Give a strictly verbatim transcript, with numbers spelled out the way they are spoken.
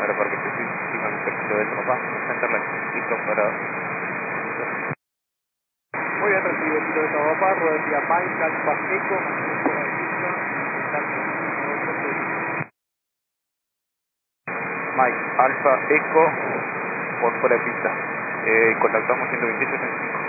aeropuerto que sí, sigan el perfil de papá, Centerland, listo para... Muy bien, recibido el piloto de Papá, rueda vía Mike, Alfa Eco, mantiene fuera de pista, contacto Mike, Alfa, Eco, por fuera de pista. Eh, contactamos ciento veintiocho treinta y cinco.